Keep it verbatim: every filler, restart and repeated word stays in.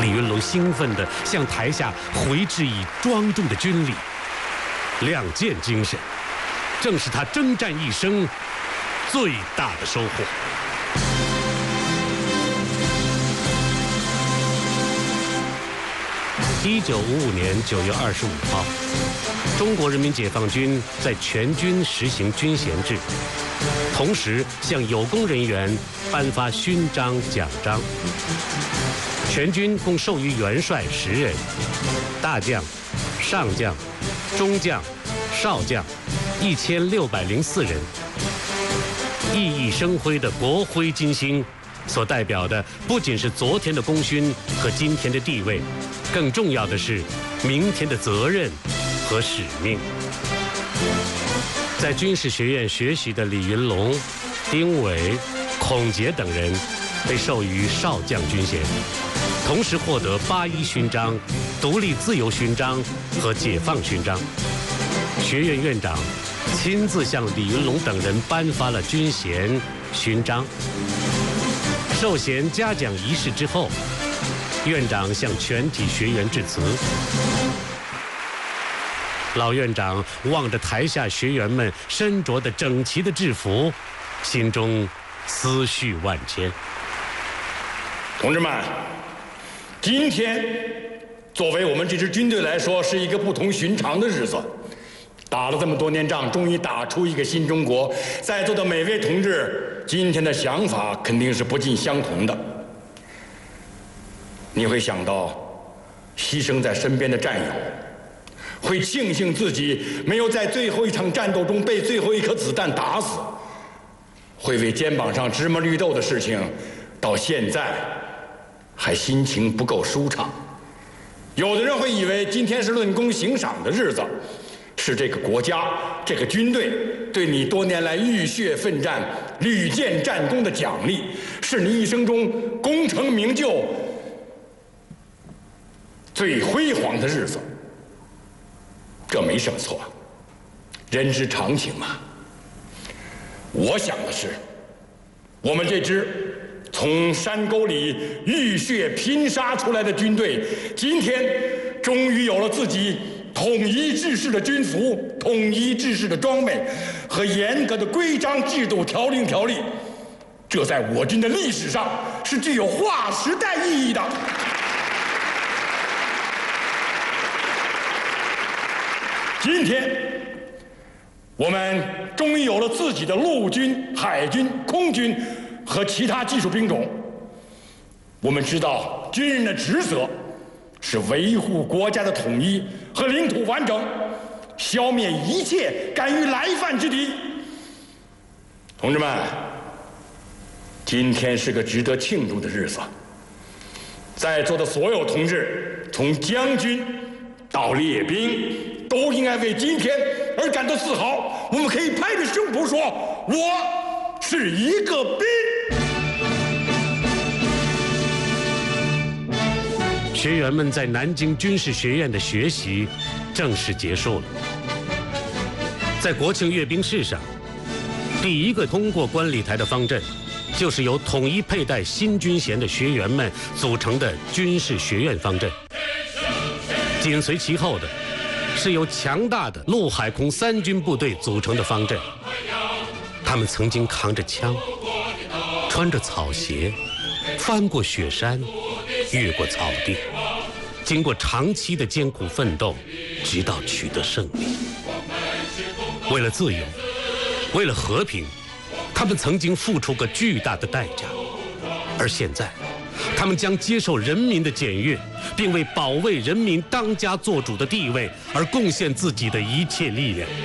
李云龙兴奋地向台下回致以庄重的军礼。亮剑精神，正是他征战一生最大的收获。一九五五年九月二十五号，中国人民解放军在全军实行军衔制，同时向有功人员颁发勋章奖章。全军共授予元帅十人，大将、上将、中将、少将一千六百零四人。熠熠生辉的国徽金星，所代表的不仅是昨天的功勋和今天的地位，更重要的是明天的责任和使命。在军事学院学习的李云龙、丁伟、孔杰等人被授予少将军衔，同时获得八一勋章、独立自由勋章和解放勋章。学院院长亲自向李云龙等人颁发了军衔、勋章。授衔嘉奖仪式之后，院长向全体学员致辞。老院长望着台下学员们身着的整齐的制服，心中思绪万千。 同志们，今天作为我们这支军队来说，是一个不同寻常的日子。打了这么多年仗，终于打出一个新中国。在座的每位同志，今天的想法肯定是不尽相同的。你会想到牺牲在身边的战友，会庆幸自己没有在最后一场战斗中被最后一颗子弹打死，会为肩膀上芝麻绿豆的事情到现在还心情不够舒畅。有的人会以为今天是论功行赏的日子，是这个国家、这个军队对你多年来浴血奋战、屡建战功的奖励，是你一生中功成名就最辉煌的日子。这没什么错，人之常情嘛。我想的是，我们这支从山沟里浴血拼杀出来的军队，今天终于有了自己统一制式的军服、统一制式的装备和严格的规章制度、条令条例，这在我军的历史上是具有划时代意义的。今天，我们终于有了自己的陆军、海军、空军和其他技术兵种。我们知道，军人的职责是维护国家的统一和领土完整，消灭一切敢于来犯之敌。同志们，今天是个值得庆祝的日子。在座的所有同志，从将军到列兵，都应该为今天而感到自豪。我们可以拍着胸脯说：“我是一个兵。” 学员们在南京军事学院的学习正式结束了。在国庆阅兵式上，第一个通过观礼台的方阵，就是由统一佩戴新军衔的学员们组成的军事学院方阵。紧随其后的是由强大的陆海空三军部队组成的方阵，他们曾经扛着枪，穿着草鞋，翻过雪山，越过草地，经过长期的艰苦奋斗，直到取得胜利。为了自由，为了和平，他们曾经付出过巨大的代价，而现在他们将接受人民的检阅，并为保卫人民当家作主的地位而贡献自己的一切力量。